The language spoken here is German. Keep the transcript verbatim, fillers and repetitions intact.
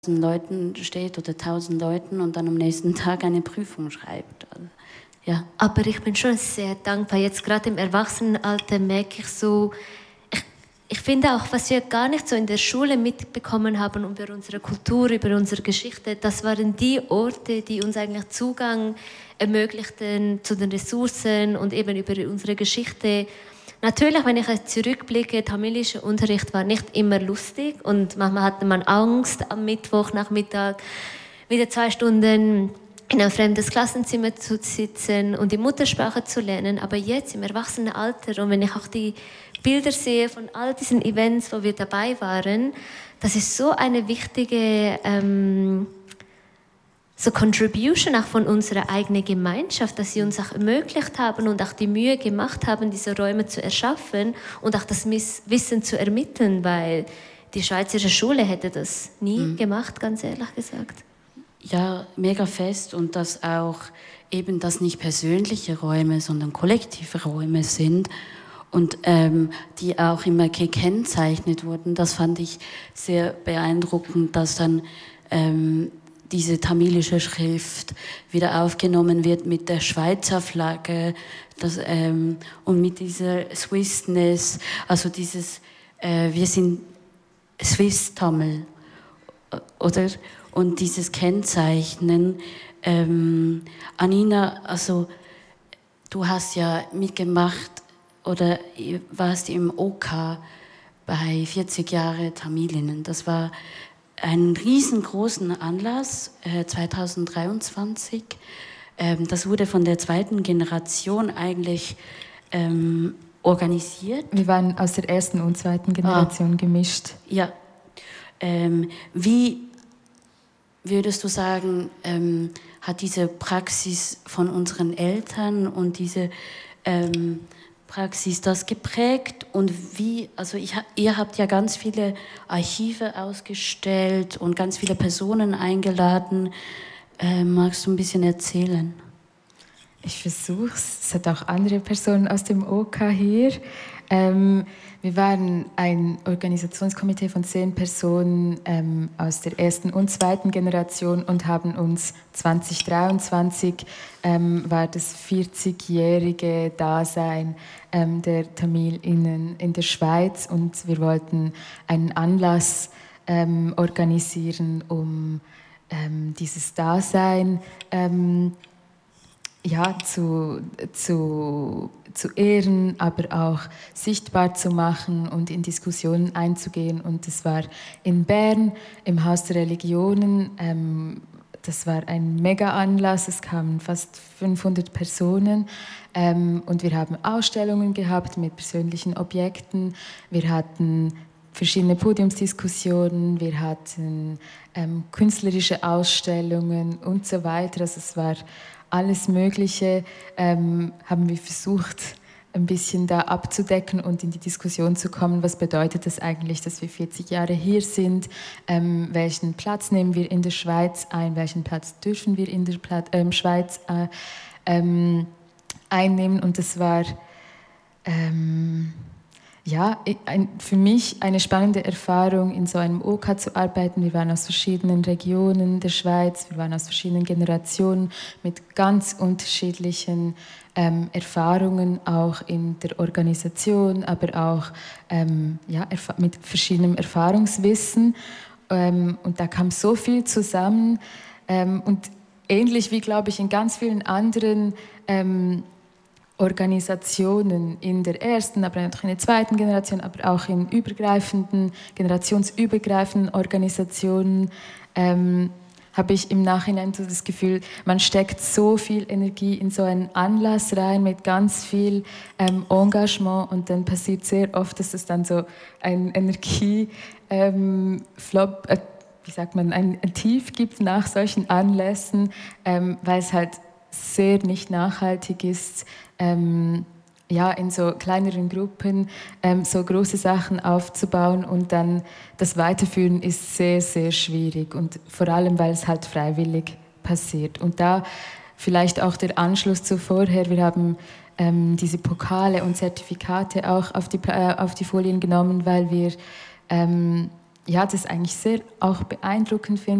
Leuten steht oder tausend Leuten und dann am nächsten Tag eine Prüfung schreibt. Also, ja. Aber ich bin schon sehr dankbar. Jetzt gerade im Erwachsenenalter merke ich so, ich, ich finde auch, was wir gar nicht so in der Schule mitbekommen haben über unsere Kultur, über unsere Geschichte, das waren die Orte, die uns eigentlich Zugang ermöglichten zu den Ressourcen und eben über unsere Geschichte. Natürlich, wenn ich jetzt zurückblicke, tamilischer Unterricht war nicht immer lustig und manchmal hatte man Angst, am Mittwochnachmittag wieder zwei Stunden in ein fremdes Klassenzimmer zu sitzen und die Muttersprache zu lernen. Aber jetzt im Erwachsenenalter und wenn ich auch die Bilder sehe von all diesen Events, wo wir dabei waren, das ist so eine wichtige ähm, so Contribution auch von unserer eigenen Gemeinschaft, dass sie uns auch ermöglicht haben und auch die Mühe gemacht haben, diese Räume zu erschaffen und auch das Wissen zu ermitteln, weil die Schweizerische Schule hätte das nie mhm. gemacht, ganz ehrlich gesagt. Ja, mega fest und dass auch eben das nicht persönliche Räume, sondern kollektive Räume sind und ähm, die auch immer gekennzeichnet wurden. Das fand ich sehr beeindruckend, dass dann ähm, diese tamilische Schrift wieder aufgenommen wird mit der Schweizer Flagge das, ähm, und mit dieser Swissness, also dieses, äh, wir sind Swiss Tamil, oder? Und dieses Kennzeichnen. Ähm, Anina, also du hast ja mitgemacht oder warst im O K bei vierzig Jahre Tamilinnen. Das war einen riesengroßen Anlass, äh, zweitausenddreiundzwanzig. Ähm, das wurde von der zweiten Generation eigentlich ähm, organisiert. Wir waren aus der ersten und zweiten Generation ah. gemischt. Ja. Ähm, wie würdest du sagen, ähm, hat diese Praxis von unseren Eltern und diese ähm, Praxis das geprägt und wie, also ich, ihr habt ja ganz viele Archive ausgestellt und ganz viele Personen eingeladen. Äh, magst du ein bisschen erzählen? Ich versuche es. Es hat auch andere Personen aus dem O K hier. Ähm, wir waren ein Organisationskomitee von zehn Personen ähm, aus der ersten und zweiten Generation und haben uns zwanzig dreiundzwanzig ähm, war das vierzigjährige Dasein ähm, der TamilInnen in der Schweiz und wir wollten einen Anlass ähm, organisieren, um ähm, dieses Dasein ähm, ja, zu, zu, zu ehren, aber auch sichtbar zu machen und in Diskussionen einzugehen. Und das war in Bern im Haus der Religionen. Ähm, das war ein Mega-Anlass. Es kamen fast fünfhundert Personen. Ähm, und wir haben Ausstellungen gehabt mit persönlichen Objekten. Wir hatten verschiedene Podiumsdiskussionen, wir hatten ähm, künstlerische Ausstellungen und so weiter. Also es war alles Mögliche, ähm, haben wir versucht, ein bisschen da abzudecken und in die Diskussion zu kommen. Was bedeutet das eigentlich, dass wir vierzig Jahre hier sind? Ähm, welchen Platz nehmen wir in der Schweiz ein? Welchen Platz dürfen wir in der Pla- äh, Schweiz äh, ähm, einnehmen? Und das war ähm, ja, ein, für mich eine spannende Erfahrung, in so einem O K zu arbeiten. Wir waren aus verschiedenen Regionen der Schweiz, wir waren aus verschiedenen Generationen mit ganz unterschiedlichen ähm, Erfahrungen, auch in der Organisation, aber auch ähm, ja, mit verschiedenem Erfahrungswissen. Ähm, und da kam so viel zusammen. Ähm, und ähnlich wie, glaube ich, in ganz vielen anderen ähm, Organisationen in der ersten, aber auch in der zweiten Generation, aber auch in übergreifenden, generationsübergreifenden Organisationen ähm, habe ich im Nachhinein so das Gefühl, man steckt so viel Energie in so einen Anlass rein mit ganz viel ähm, Engagement und dann passiert sehr oft, dass es dann so ein Energieflop, ähm, äh, wie sagt man, ein, ein Tief gibt nach solchen Anlässen, ähm, weil es halt sehr nicht nachhaltig ist, ähm, ja, in so kleineren Gruppen ähm, so große Sachen aufzubauen und dann das Weiterführen ist sehr, sehr schwierig und vor allem, weil es halt freiwillig passiert. Und da vielleicht auch der Anschluss zu vorher, wir haben ähm, diese Pokale und Zertifikate auch auf die, äh, auf die Folien genommen, weil wir ähm, ja, das eigentlich sehr auch beeindruckend finde,